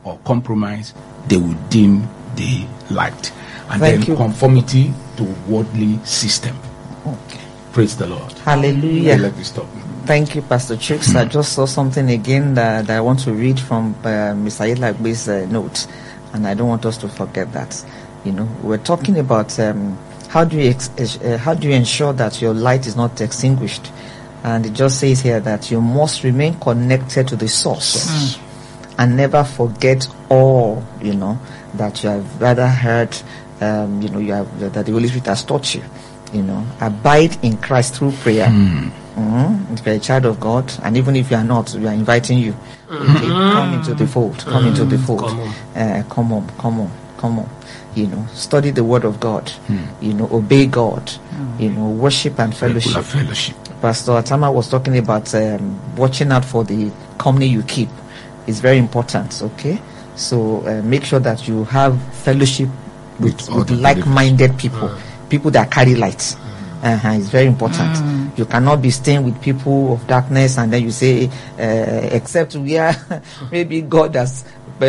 or compromise, they will dim the light. And Thank then you. conformity to worldly system. Okay. Praise the Lord. Hallelujah. Let me stop. Thank you, Pastor Chooks. I just saw something again that I want to read from Mr. Yelagbe's notes, and I don't want us to forget that. You know, we're talking about how do you ensure that your light is not extinguished, and it just says here that you must remain connected to the source and never forget all that you have rather heard. You have that the Holy Spirit has taught you. You know, abide in Christ through prayer. If you're a child of God, and even if you are not, we are inviting you. Okay, come into the fold. Come into the fold. Come on. You know, study the Word of God. You know, obey God. You know, worship and fellowship. Pastor Atama was talking about watching out for the company you keep. It's very important. Okay, so make sure that you have fellowship with like-minded people. People that carry light. It's very important. You cannot be staying with people of darkness and then you say, except where maybe God has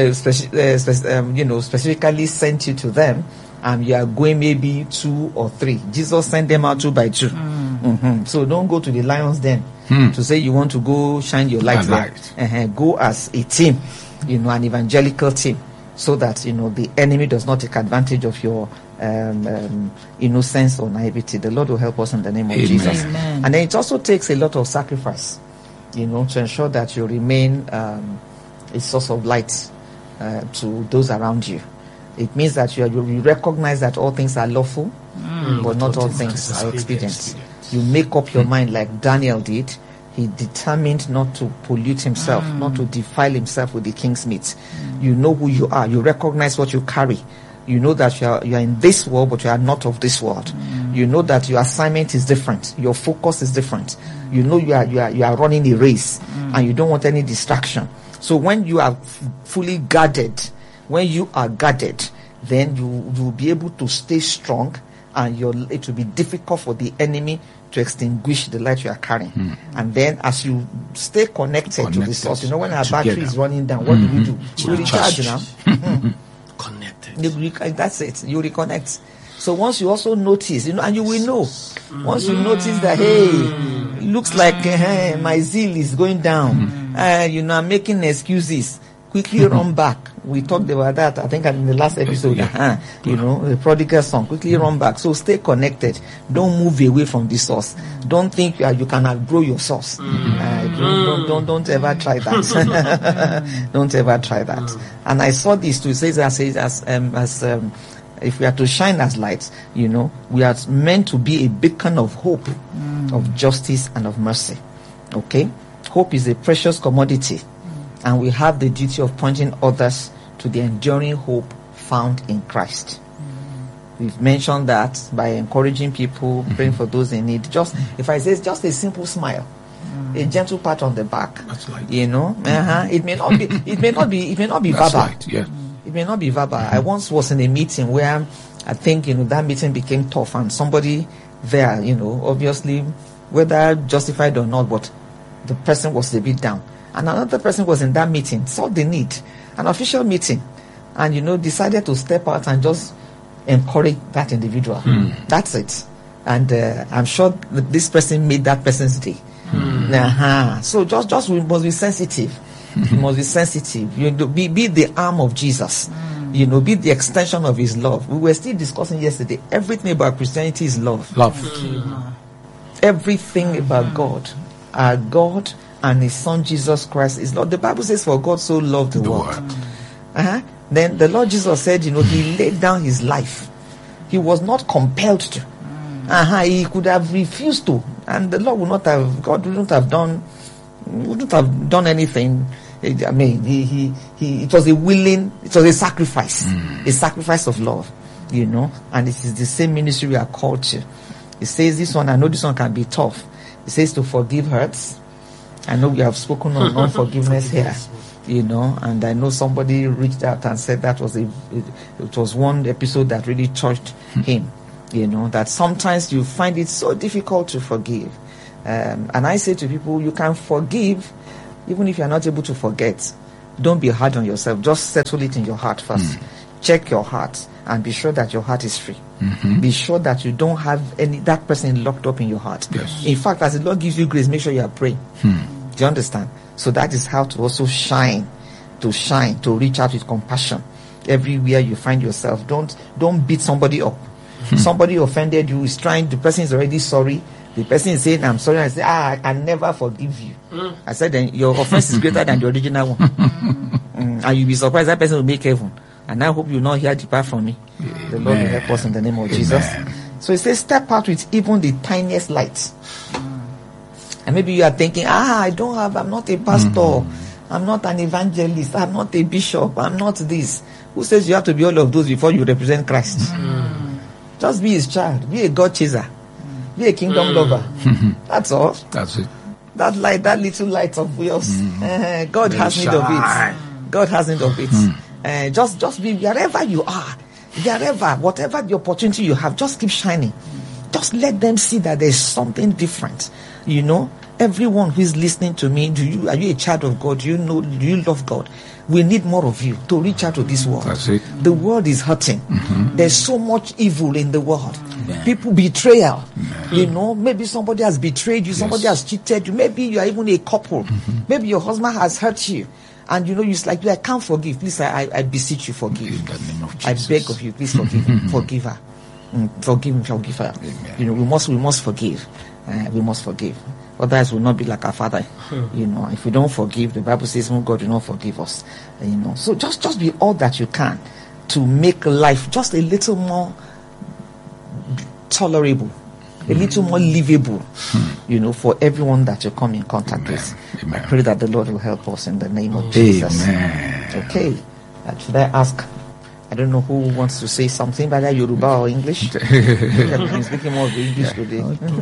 specifically sent you to them, and you are going maybe 2 or 3. Jesus sent them out 2 by 2. So don't go to the lion's den to say you want to go shine your light there. Go as a team, an evangelical team, so that the enemy does not take advantage of your innocence or naivety. The Lord will help us in the name of Jesus. Amen. And then it also takes a lot of sacrifice, to ensure that you remain a source of light to those around you. It means that you recognize that all things are lawful, but not all things are expedient. You make up your mind like Daniel did. He determined not to pollute himself, not to defile himself with the king's meat. You know who you are. You recognize what you carry. You know that you are in this world, but you are not of this world. You know that your assignment is different. Your focus is different. You know you are running a race, and you don't want any distraction. So when you are fully guarded, then you will be able to stay strong, and it will be difficult for the enemy to extinguish the light you are carrying. And then as you stay connected to the source, when our battery is running down, what do? You recharge now. Connected. That's it. You reconnect. So once you also notice, and you will know. Once you notice that, hey, looks like my zeal is going down. I'm making excuses. Quickly run back. We talked about that, I think, in the last episode. The prodigal son. Quickly run back. So stay connected. Don't move away from the source. Don't think you can outgrow your source. Don't ever try that. Don't ever try that. And I saw this too. It says if we are to shine as lights, we are meant to be a beacon of hope, of justice, and of mercy. Okay? Hope is a precious commodity. And we have the duty of pointing others to the enduring hope found in Christ. We've mentioned that by encouraging people, praying for those in need. If I say just a simple smile, a gentle pat on the back, it may not be verbal. Right, yeah. It may not be verbal. I once was in a meeting where I think that meeting became tough, and somebody there, obviously, whether justified or not, but the person was a bit down. And another person was in that meeting, saw the need, an official meeting, and decided to step out and just encourage that individual. That's it. And I'm sure that this person made that person's day. So just we must be sensitive. You must be sensitive. Be the arm of Jesus. Be the extension of his love. We were still discussing yesterday. Everything about Christianity is love. Everything about God, our God and his son Jesus Christ is Lord. The Bible says, for God so loved the world. Then the Lord Jesus said, he laid down his life. He was not compelled to. He could have refused to, and the Lord God wouldn't have done anything. I mean, it was a sacrifice, a sacrifice of love, and it is the same ministry we are called to. It says I know this one can be tough. It says to forgive hurts. I know we have spoken on unforgiveness here, and I know somebody reached out and said that it was one episode that really touched him, that sometimes you find it so difficult to forgive. And I say to people, you can forgive even if you are not able to forget. don't be hard on yourself. Just settle it in your heart first. Check your heart and be sure that your heart is free. Be sure that you don't have that person locked up in your heart. Yes. In fact, as the Lord gives you grace, make sure you are praying. Do you understand? So that is how to also shine, to reach out with compassion everywhere you find yourself. Don't beat somebody up. Somebody offended you, the person is already sorry. The person is saying, I'm sorry. I say, I can never forgive you. I said, then your offense is greater than the original one. And you'll be surprised that person will make heaven. And I hope you will not hear depart from me. Amen. The Lord will help us in the name of Jesus. So it says, step out with even the tiniest light. And maybe you are thinking, I'm not a pastor. I'm not an evangelist. I'm not a bishop. I'm not this. Who says you have to be all of those before you represent Christ? Just be his child. Be a God chaser. Be a kingdom lover. That's all. That's it. That light, that little light of yours. God has need of it. God has need of it. Just be wherever you are. Whatever the opportunity you have, just keep shining. Just let them see that there's something different. You know, everyone who is listening to me, are you a child of God? Do you love God? We need more of you to reach out to this world. That's it. The world is hurting. There's so much evil in the world. People betrayal. You know, maybe somebody has betrayed you, somebody has cheated you, maybe you are even a couple. Maybe your husband has hurt you. And you know, it's like, I can't forgive. Please, I beseech you, forgive. In the name of Jesus. I beg of you, please forgive him. Forgive her. Forgive him, forgive her. Amen. You know, we must forgive. We must forgive. Otherwise, we'll not be like our Father. You know, if we don't forgive, the Bible says, "Oh, God will not forgive us." You know, so just be all that you can to make life just a little more tolerable, a little more livable. You know, for everyone that you come in contact with. Amen. I pray that the Lord will help us in the name of Jesus. Amen. Okay. Should I ask? I don't know who wants to say something, whether Yoruba or English. I'm speaking more of English today.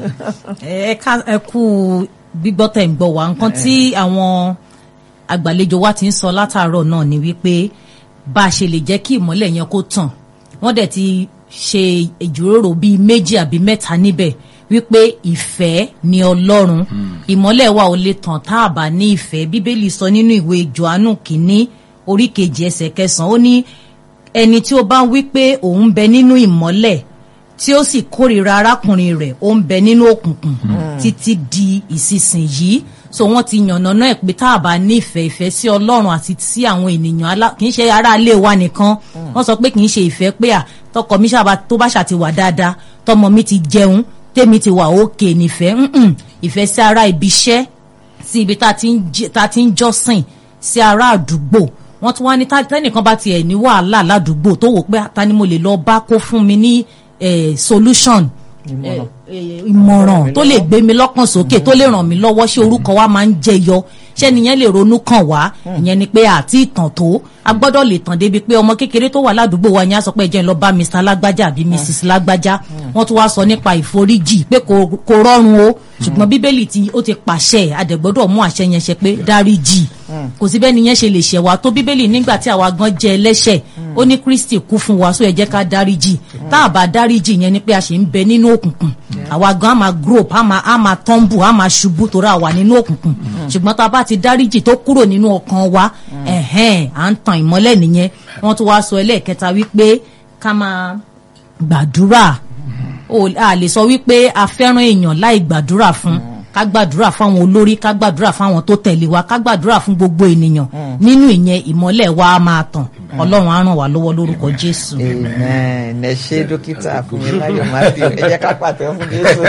Ẹ kú gbígbọ́ tẹ̀ ń gbọ́ wa nǹkan tí àwọn àgbàlejò wa ti ń sọ látàárọ̀ náà ni wípé bá a ṣe lè jẹ́ kí ìmọ́lẹ̀ yẹn kó tàn. Wọ́n dẹ̀ ti ṣe ìjíròrò bíi méjì àbí mẹ́ta níbẹ̀ wípé ìfẹ́ ni Ọlọ́run. Ìmọ́lẹ̀ wa ò lè tàn tá a bá ní ìfẹ́. Bíbélì sọ nínú ìwé Jòhánù kìíní orí 2 ẹsẹ̀ 9 ó ní ẹni tí ó bá ń wí pé òun bẹ nínú ìmọ́lẹ̀ tí ó sì kórìíra arákùnrin rẹ̀ ó ń bẹ nínú òkùnkùn títí di ìsinsìnyí. So wọ́n ti yànnàná ẹ̀ pé tá a bá ní ìfẹ́ sí Ọlọ́run àti sí àwọn ènìyàn kì í ṣe ará ilé wa nìkan. Wọ́n sọ pé kì í ṣe ìfẹ́ pé tọkọ mi tó bá ṣàti wà dáadáa, tọmọ mi ti jẹun, tèmi ti wà òkè nífẹ̀ẹ́. Ìfẹ́ sí ará ibi iṣẹ́, sí ibi tá ti ń jọ́sìn, sí ará àdúgbò. Wọ́n tún wá ní tẹ́nìkan bá tiẹ̀ ní wàhálà ládùúgbò tó wò pé ta ni mo lè lọ bá kó fún mi ní solution, ìmọ̀ràn tó lè gbé mi lọ́kàn sókè, tó lè ràn mí lọ́wọ́, ṣé orúkọ wa máa ń jẹyọ, ṣé nìyẹn lè ronú kàn wá. Ìyẹn ni pé àti ìtàn tó a gbọ́dọ̀ lè tàn débi pé ọmọ kékeré tó wà ládùúgbò wa yẹn á sọ pé ẹ jẹ́ n lọ bá Mr. Lágbájá àbí Mrs. Lágbájá. Wọ́n tún wá sọ nípa ìforíjì pé kò rọrùn o, ṣùgbọ́n Bíbélì ó ti pàṣẹ, àdẹ̀gbọ́dọ̀ mú àṣẹ yẹn ṣe pé dáríjì. Kò sí bẹ́ẹ̀ nìyẹn ṣe lè ṣẹ̀ wá tó. Bíbélì nígbà tí àwa gan jẹ́ ẹlẹ́ṣẹ̀ ó ní Kristi kú fún wa, so ẹ jẹ́ ká dáríjì. Tá a bá dáríjì yẹn ni pé a ṣe ń bẹ nínú òkùnkùn. Àwa gan á máa grope, á máa tumble, á máa ṣubú torí àwa nínú òkùnkùn. Ṣùgbọ́n tá a bá ti dáríjì tó kúrò nínú ọkàn wa, à ń tan ìmọ́lẹ̀ nìyẹn. Wọ́n tún wá sọ ẹlẹ́ẹ̀kẹta wípé ká máa gbàdúrà. A lè sọ wípé a fẹ́ràn èèyàn láì gbàdúrà fún. Ká gbàdúrà fún àwọn olórí, ká gbàdúrà fún àwọn tó tẹ̀lé wa, ká gbàdúrà fún gbogbo ènìyàn. Nínú ìyẹn ìmọ́lẹ̀ wa á máa tàn. Ọlọ́run á ràn wá lọ́wọ́ lórúkọ Jésù. Amen. Ẹ ṣé dókítà Fúnmiláyọ̀ Matthew. Ẹ jẹ́ ká pàtẹ́wọ́ fún Jésù.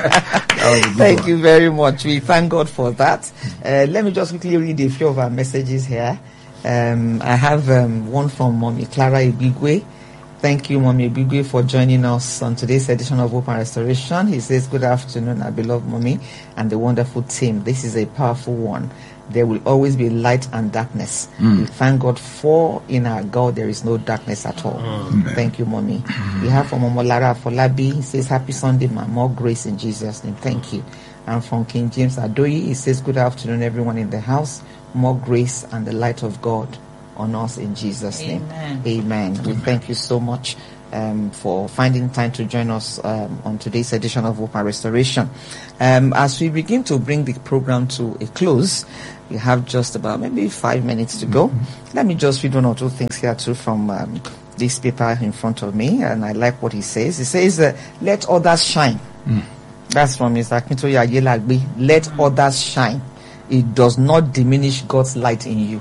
Thank you very much. We thank God for that. Let me just quickly read a few of our messages here. I have one from Mommy Clara Ibigwe. Thank you, Mommy Ibigwe, for joining us on today's edition of Hope and Restoration. He says, good afternoon, our beloved Mommy and the wonderful team. This is a powerful one. There will always be light and darkness. We thank God for in our God there is no darkness at all. Thank you, Mommy. We have from Omolara Folabi. He says, happy Sunday, ma. More grace in Jesus' name. Thank you. And from King James Adoyi, he says, good afternoon, everyone in the house. More grace and the light of God on us in Jesus' name. Amen. Amen. We thank you so much for finding time to join us on today's edition of Hope and Restoration. As we begin to bring the program to a close, we have just about maybe 5 minutes to go. Let me just read one or two things here too from this paper in front of me, and I like what he says. He says, let others shine. That's from Mr. Akintoye Ayelagbe. Let others shine. It does not diminish God's light in you.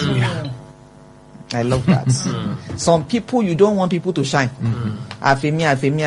I love that. Some people, you don't want people to shine. Afemi.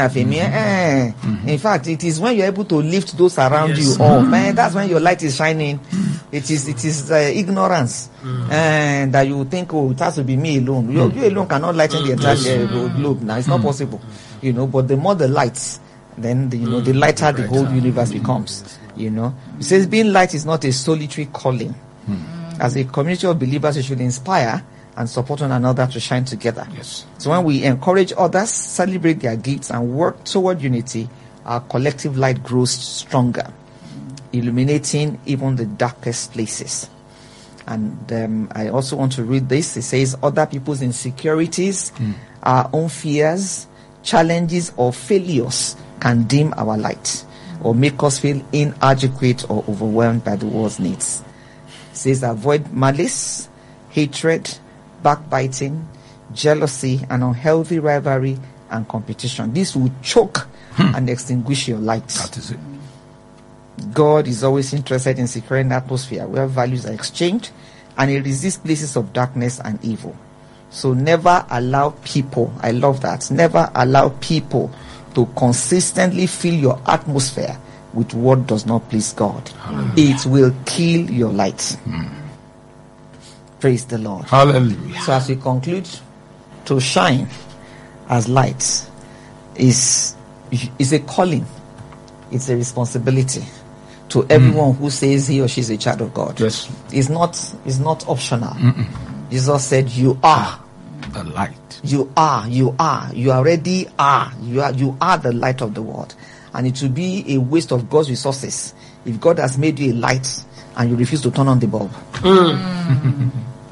In fact, it is when you're able to lift those around you up, man, that's when your light is shining. It is ignorance, and that you think, oh, it has to be me alone. You alone cannot lighten the entire globe. Now, it's not possible, But the more the lights, then the lighter the whole universe becomes. It says being light is not a solitary calling. As a community of believers, you should inspire and support one another to shine together. Yes. So when we encourage others, celebrate their gifts, and work toward unity, our collective light grows stronger, illuminating even the darkest places. And I also want to read this. It says, other people's insecurities, our own fears, challenges, or failures can dim our light or make us feel inadequate or overwhelmed by the world's needs. It says, avoid malice, hatred, backbiting, jealousy, and unhealthy rivalry and competition. This will choke and extinguish your light. That is it. God is always interested in securing an atmosphere where values are exchanged, and He resists places of darkness and evil. So never allow people, I love that, never allow people to consistently fill your atmosphere with what does not please God. It will kill your light. Praise the Lord. Hallelujah. So as we conclude, to shine as light is a calling. It's a responsibility to everyone who says he or she is a child of God. Yes. It's not optional. Jesus said, you are The light. You already are. You are the light of the world. And it will be a waste of God's resources if God has made you a light and you refuse to turn on the bulb. Turn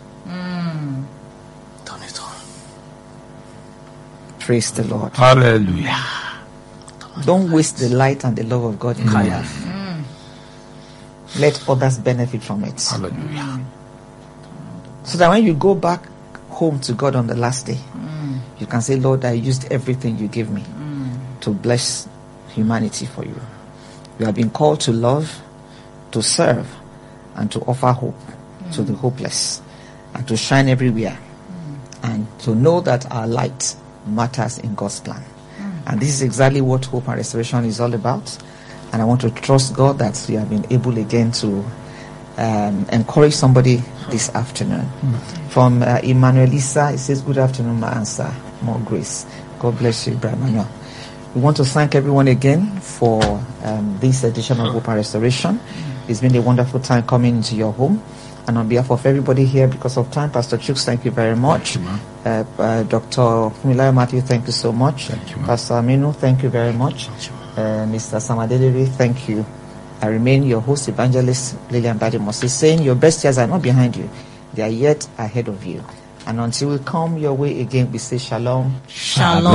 it on. Praise the Lord. Hallelujah. Don't waste the light and the love of God in your life. Let others benefit from it. Hallelujah. So that when you go back home to God on the last day, you can say, Lord, I used everything you gave me to bless humanity for you. You have been called to love, to serve, and to offer hope to the hopeless, and to shine everywhere, and to know that our light matters in God's plan. And this is exactly what Hope and Restoration is all about. And I want to trust God that we have been able again to encourage somebody this afternoon. From Emmanuelisa, it says, good afternoon, my answer. More grace. God bless you, Brother Manuel. We want to thank everyone again for this edition of Hope and Restoration. It's been a wonderful time coming into your home. And on behalf of everybody here, because of time, Pastor Chooks, thank you very much. Thank you, Dr. Fumilayo Matthew, thank you so much. Thank you, ma'am. Pastor Aminu, thank you very much. Mr. Samadeliri, thank you. I remain your host, Evangelist Lillian Badimosi, saying your best years are not behind you. They are yet ahead of you. And until we come your way again, we say shalom. Shalom.